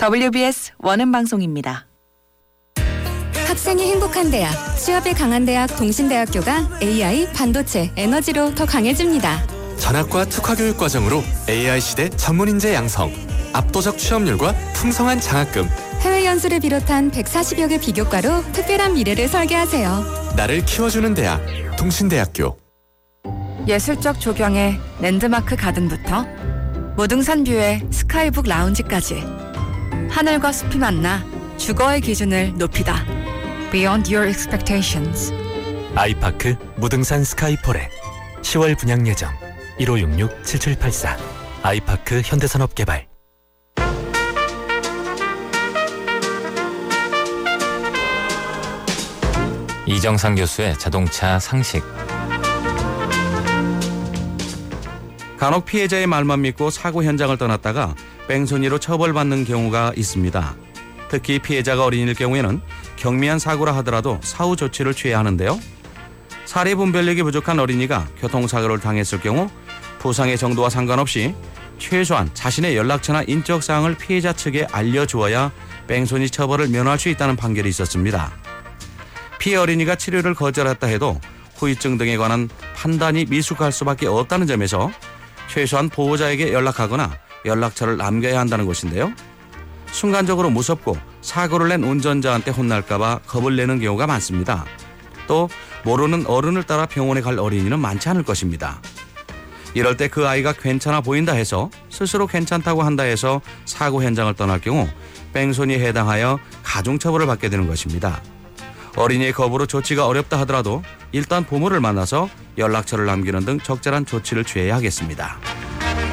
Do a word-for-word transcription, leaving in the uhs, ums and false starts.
더블유비에스 원음방송입니다. 학생이 행복한 대학, 취업에 강한 대학 동신대학교가 에이아이, 반도체, 에너지로 더 강해집니다. 전학과 특화교육 과정으로 에이아이 시대 전문인재 양성, 압도적 취업률과 풍성한 장학금, 해외 연수를 비롯한 백사십여 개 비교과로 특별한 미래를 설계하세요. 나를 키워주는 대학, 동신대학교. 예술적 조경의 랜드마크 가든부터 무등산 뷰의 스카이북 라운지까지 하늘과 숲이 만나 주거의 기준을 높이다. Beyond your expectations. 아이파크 무등산 스카이포레 시월 분양 예정 일오육육 칠칠팔사. 아이파크 현대산업개발. 이정상 교수의 자동차 상식. 간혹 피해자의 말만 믿고 사고 현장을 떠났다가 뺑소니로 처벌받는 경우가 있습니다. 특히 피해자가 어린이일 경우에는 경미한 사고라 하더라도 사후 조치를 취해야 하는데요. 사례 분별력이 부족한 어린이가 교통사고를 당했을 경우 부상의 정도와 상관없이 최소한 자신의 연락처나 인적사항을 피해자 측에 알려주어야 뺑소니 처벌을 면할 수 있다는 판결이 있었습니다. 피해 어린이가 치료를 거절했다 해도 후유증 등에 관한 판단이 미숙할 수밖에 없다는 점에서 최소한 보호자에게 연락하거나 연락처를 남겨야 한다는 것인데요. 순간적으로 무섭고 사고를 낸 운전자한테 혼날까 봐 겁을 내는 경우가 많습니다. 또 모르는 어른을 따라 병원에 갈 어린이는 많지 않을 것입니다. 이럴 때 그 아이가 괜찮아 보인다 해서 스스로 괜찮다고 한다 해서 사고 현장을 떠날 경우 뺑소니에 해당하여 가중처벌을 받게 되는 것입니다. 어린이의 겁으로 조치가 어렵다 하더라도 일단 부모를 만나서 연락처를 남기는 등 적절한 조치를 취해야 하겠습니다.